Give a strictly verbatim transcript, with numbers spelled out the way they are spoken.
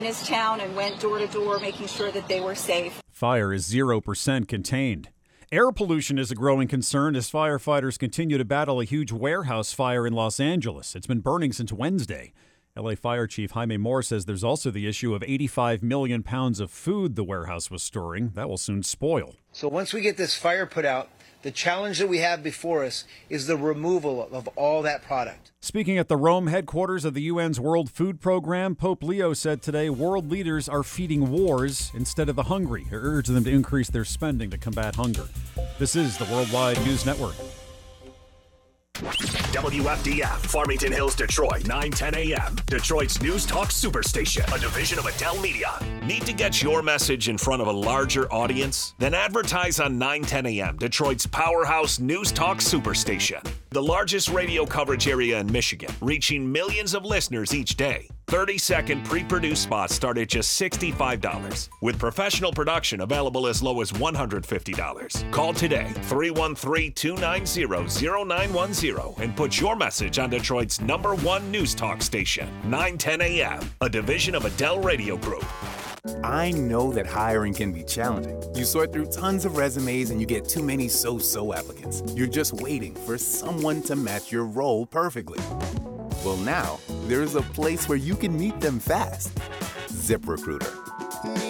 this town and went door to door making sure that they were safe. Fire is zero percent contained. Air pollution is a growing concern as firefighters continue to battle a huge warehouse fire in Los Angeles. It's been burning since Wednesday. L A Fire Chief Jaime Moore says there's also the issue of eighty-five million pounds of food the warehouse was storing. That will soon spoil. So once we get this fire put out, the challenge that we have before us is the removal of all that product. Speaking at the Rome headquarters of the U N's World Food Program, Pope Leo said today world leaders are feeding wars instead of the hungry. He urged them to increase their spending to combat hunger. This is the Worldwide News Network. W F D F, Farmington Hills, Detroit, nine ten a.m. Detroit's News Talk Superstation, a division of Adele Media. Need to get your message in front of a larger audience? Then advertise on nine ten a.m. Detroit's powerhouse News Talk Superstation. The largest radio coverage area in Michigan, reaching millions of listeners each day. thirty-second pre-produced spots start at just sixty-five dollars, with professional production available as low as one hundred fifty dollars. Call today, three one three, two nine zero, zero nine one zero, and put your message on Detroit's number one news talk station, nine ten a.m., a division of Adele Radio Group. I know that hiring can be challenging. You sort through tons of resumes and you get too many so-so applicants. You're just waiting for someone to match your role perfectly. Well, now, there's a place where you can meet them fast. ZipRecruiter.